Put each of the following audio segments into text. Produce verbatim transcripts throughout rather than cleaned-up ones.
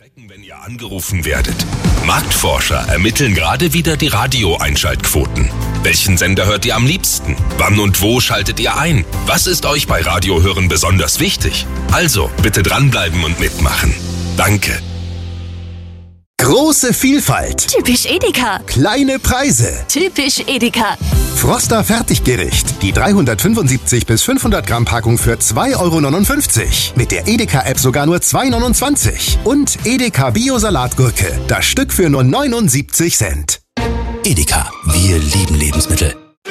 Wenn ihr angerufen werdet. Marktforscher ermitteln gerade wieder die Radio-Einschaltquoten. Welchen Sender hört ihr am liebsten? Wann und wo schaltet ihr ein? Was ist euch bei Radiohören besonders wichtig? Also, bitte dranbleiben und mitmachen. Danke. Große Vielfalt. Typisch Edeka. Kleine Preise. Typisch Edeka. Froster Fertiggericht. Die dreihundertfünfundsiebzig bis fünfhundert Gramm Packung für zwei Euro neunundfünfzig. Mit der Edeka-App sogar nur zwei Euro neunundzwanzig. Und Edeka Bio-Salatgurke. Das Stück für nur neunundsiebzig Cent. Edeka. Wir lieben Lebensmittel.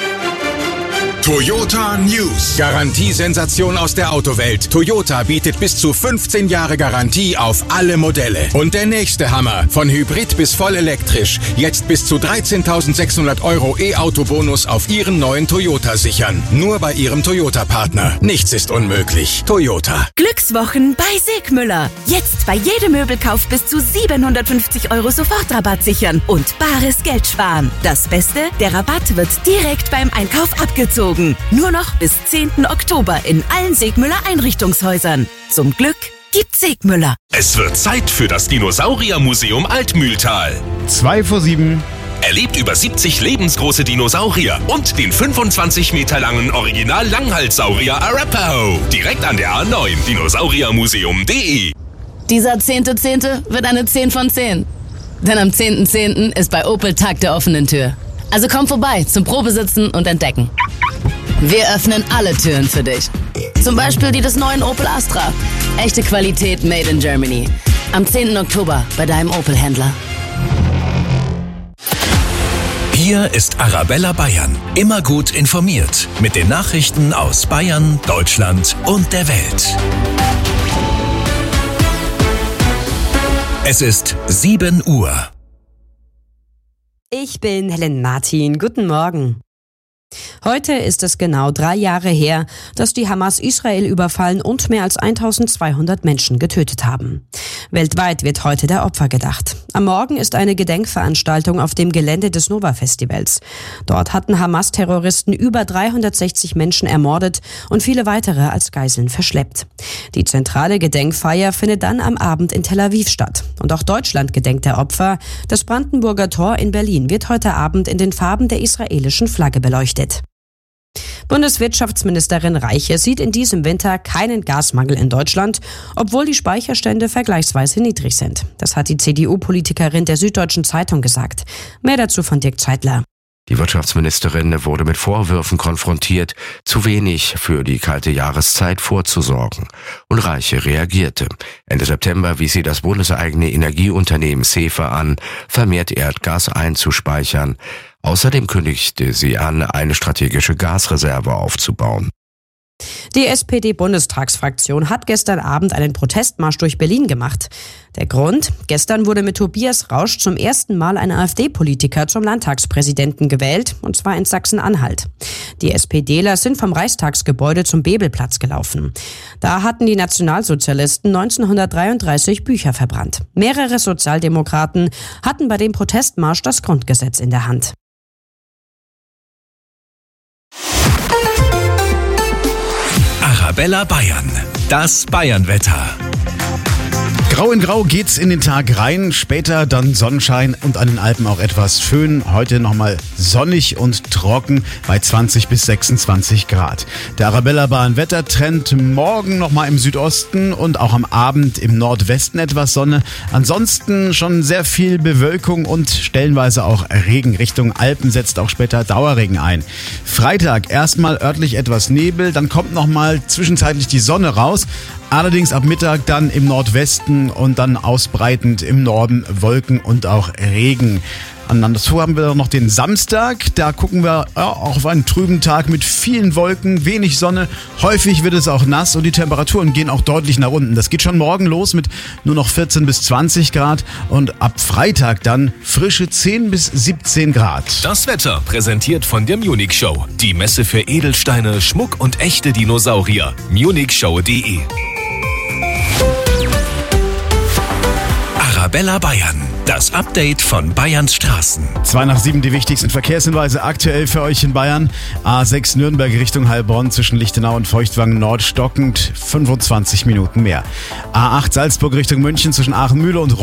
Toyota News. Garantiesensation aus der Autowelt. Toyota bietet bis zu fünfzehn Jahre Garantie auf alle Modelle. Und der nächste Hammer. Von Hybrid bis voll elektrisch. Jetzt bis zu dreizehntausendsechshundert Euro E-Auto-Bonus auf Ihren neuen Toyota sichern. Nur bei Ihrem Toyota-Partner. Nichts ist unmöglich. Toyota. Glückswochen bei Segmüller. Jetzt bei jedem Möbelkauf bis zu siebenhundertfünfzig Euro Sofortrabatt sichern und bares Geld sparen. Das Beste, der Rabatt wird direkt beim Einkauf abgezogen. Nur noch bis zehnten Oktober in allen Segmüller Einrichtungshäusern. Zum Glück gibt's Segmüller. Es wird Zeit für das Dinosauriermuseum Altmühltal. Zwei vor sieben. Erlebt über siebzig lebensgroße Dinosaurier und den fünfundzwanzig Meter langen Original-Langhalssaurier Arapaho. Direkt an der A neun, dinosauriermuseum punkt de. Dieser zehnte zehnte wird eine zehn von zehn. Denn am zehnten zehnten ist bei Opel Tag der offenen Tür. Also komm vorbei zum Probesitzen und Entdecken. Wir öffnen alle Türen für dich. Zum Beispiel die des neuen Opel Astra. Echte Qualität made in Germany. Am zehnten Oktober bei deinem Opel-Händler. Hier ist Arabella Bayern. Immer gut informiert. Mit den Nachrichten aus Bayern, Deutschland und der Welt. Es ist sieben Uhr. Ich bin Helen Martin. Guten Morgen. Heute ist es genau drei Jahre her, dass die Hamas Israel überfallen und mehr als eintausendzweihundert Menschen getötet haben. Weltweit wird heute der Opfer gedacht. Am Morgen ist eine Gedenkveranstaltung auf dem Gelände des Nova-Festivals. Dort hatten Hamas-Terroristen über dreihundertsechzig Menschen ermordet und viele weitere als Geiseln verschleppt. Die zentrale Gedenkfeier findet dann am Abend in Tel Aviv statt. Und auch Deutschland gedenkt der Opfer. Das Brandenburger Tor in Berlin wird heute Abend in den Farben der israelischen Flagge beleuchtet. Bundeswirtschaftsministerin Reiche sieht in diesem Winter keinen Gasmangel in Deutschland, obwohl die Speicherstände vergleichsweise niedrig sind. Das hat die C D U-Politikerin der Süddeutschen Zeitung gesagt. Mehr dazu von Dirk Zeitler. Die Wirtschaftsministerin wurde mit Vorwürfen konfrontiert, zu wenig für die kalte Jahreszeit vorzusorgen. Und Reiche reagierte. Ende September wies sie das bundeseigene Energieunternehmen SEFE an, vermehrt Erdgas einzuspeichern. Außerdem kündigte sie an, eine strategische Gasreserve aufzubauen. Die S P D-Bundestagsfraktion hat gestern Abend einen Protestmarsch durch Berlin gemacht. Der Grund? Gestern wurde mit Tobias Rausch zum ersten Mal ein AfD-Politiker zum Landtagspräsidenten gewählt, und zwar in Sachsen-Anhalt. Die SPDler sind vom Reichstagsgebäude zum Bebelplatz gelaufen. Da hatten die Nationalsozialisten neunzehnhundertdreiunddreißig Bücher verbrannt. Mehrere Sozialdemokraten hatten bei dem Protestmarsch das Grundgesetz in der Hand. Arabella Bayern. Das Bayernwetter. Grau in Grau geht's in den Tag rein, später dann Sonnenschein und an den Alpen auch etwas Föhn. Heute nochmal sonnig und trocken bei zwanzig bis sechsundzwanzig Grad. Der Arabella Bayern-Wettertrend morgen nochmal im Südosten und auch am Abend im Nordwesten etwas Sonne. Ansonsten schon sehr viel Bewölkung und stellenweise auch Regen. Richtung Alpen setzt auch später Dauerregen ein. Freitag erstmal örtlich etwas Nebel, dann kommt nochmal zwischenzeitlich die Sonne raus. Allerdings ab Mittag dann im Nordwesten und dann ausbreitend im Norden Wolken und auch Regen. Und dann dazu haben wir noch den Samstag. Da gucken wir ja, auch auf einen trüben Tag mit vielen Wolken, wenig Sonne. Häufig wird es auch nass und die Temperaturen gehen auch deutlich nach unten. Das geht schon morgen los mit nur noch vierzehn bis zwanzig Grad und ab Freitag dann frische zehn bis siebzehn Grad. Das Wetter präsentiert von der Munich Show. Die Messe für Edelsteine, Schmuck und echte Dinosaurier. munich show punkt de. Arabella Bayern. Das Update von Bayerns Straßen. Zwei nach sieben die wichtigsten Verkehrshinweise aktuell für euch in Bayern. A sechs Nürnberg Richtung Heilbronn zwischen Lichtenau und Feuchtwangen Nord stockend fünfundzwanzig Minuten mehr. A acht Salzburg Richtung München zwischen Aachen-Mühle und